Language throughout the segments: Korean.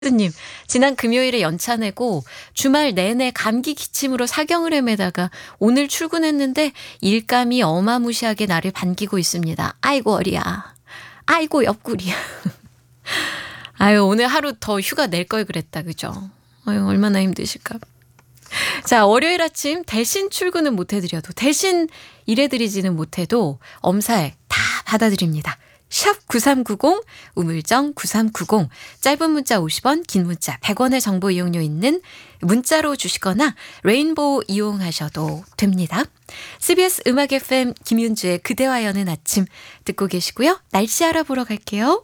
님, 지난 금요일에 연차 내고 주말 내내 감기 기침으로 사경을 헤매다가 오늘 출근했는데 일감이 어마무시하게 나를 반기고 있습니다. 아이고 어리야. 아이고 옆구리야. 아유, 오늘 하루 더 휴가 낼 걸 그랬다. 그죠? 아유, 얼마나 힘드실까. 자, 월요일 아침 대신 출근은 못 해드려도, 대신 일해드리지는 못해도 엄살 다 받아드립니다. 샵 9390, 우물정 9390, 짧은 문자 50원, 긴 문자 100원의 정보 이용료 있는 문자로 주시거나 레인보우 이용하셔도 됩니다. CBS 음악 FM 김윤주의 그대와 여는 아침 듣고 계시고요. 날씨 알아보러 갈게요.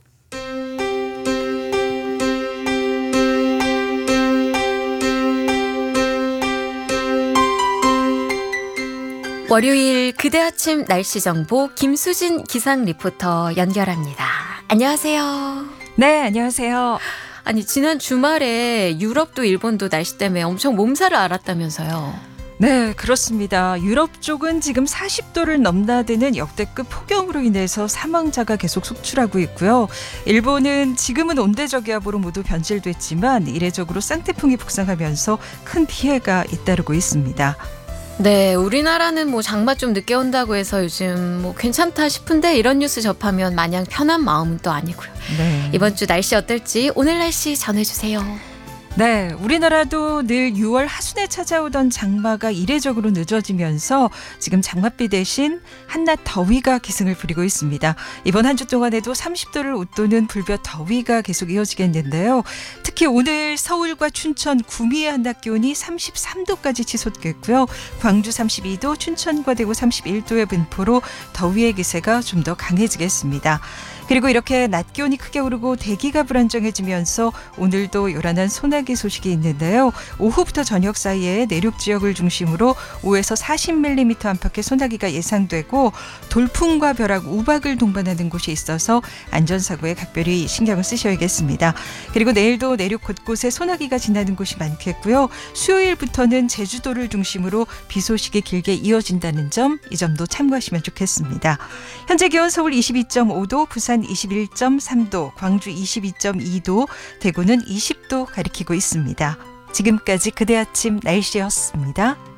월요일 그대 아침 날씨 정보 김수진 기상 리포터 연결합니다. 안녕하세요. 네, 안녕하세요. 아니, 지난 주말에 유럽도 일본도 날씨 때문에 엄청 몸살을 앓았다면서요. 네, 그렇습니다. 유럽 쪽은 지금 40도를 넘나드는 역대급 폭염으로 인해서 사망자가 계속 속출하고 있고요. 일본은 지금은 온대저기압으로 모두 변질됐지만 이례적으로 쌍태풍이 북상하면서 큰 피해가 잇따르고 있습니다. 네, 우리나라는 뭐 장마 좀 늦게 온다고 해서 요즘 뭐 괜찮다 싶은데 이런 뉴스 접하면 마냥 편한 마음은 또 아니고요. 네. 이번 주 날씨 어떨지 오늘 날씨 전해주세요. 네, 우리나라도 늘 6월 하순에 찾아오던 장마가 이례적으로 늦어지면서 지금 장맛비 대신 한낮 더위가 기승을 부리고 있습니다. 이번 한 주 동안에도 30도를 웃도는 불볕 더위가 계속 이어지겠는데요. 특히 오늘 서울과 춘천, 구미의 한낮 기온이 33도까지 치솟겠고요. 광주 32도, 춘천과 대구 31도의 분포로 더위의 기세가 좀 더 강해지겠습니다. 그리고 이렇게 낮 기온이 크게 오르고 대기가 불안정해지면서 오늘도 요란한 소나기 소식이 있는데요. 오후부터 저녁 사이에 내륙 지역을 중심으로 5에서 40mm 안팎의 소나기가 예상되고 돌풍과 벼락, 우박을 동반하는 곳이 있어서 안전사고에 각별히 신경을 쓰셔야겠습니다. 그리고 내일도 내륙 곳곳에 소나기가 지나는 곳이 많겠고요. 수요일부터는 제주도를 중심으로 비 소식이 길게 이어진다는 점, 이 점도 참고하시면 좋겠습니다. 현재 기온 서울 22.5도, 부산 21.3도, 광주 22.2도, 대구는 20도 가리키고 있습니다. 지금까지 그대 아침 날씨였습니다.